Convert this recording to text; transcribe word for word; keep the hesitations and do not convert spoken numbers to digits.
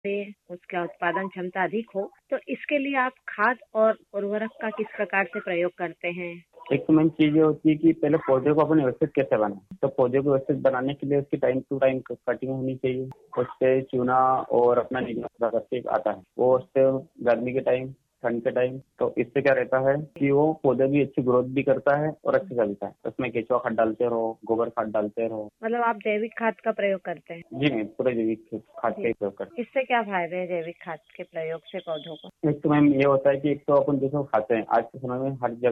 से उसका उत्पादन क्षमता अधिक हो, तो इसके लिए आप खाद और उर्वरक का किस प्रकार से प्रयोग करते हैं? एक तो मेन चीज ये होती है कि पहले पौधे को अपन व्यवस्थित कैसे बनाए। तो पौधे को व्यवस्थित बनाने के लिए उसकी टाइम टू टाइम कटिंग होनी चाहिए। उससे चूना और अपना निगम प्राकृतिक आता है, वो उससे गर्मी के टाइम, ठंड के टाइम, तो इससे क्या रहता है कि वो पौधे भी अच्छी ग्रोथ भी करता है और अच्छे चलता है। उसमें केचुआ खाद डालते रहो, गोबर खाद डालते रहो। मतलब आप जैविक खाद का प्रयोग करते हैं? जी नहीं, पूरे जैविक खाद का प्रयोग करते हैं। इससे क्या फायदे हैं जैविक खाद के प्रयोग से पौधों को? एक तो मैम ये होता है कि एक तो अपन जैसे खाते हैं, आज के समय में हर जगह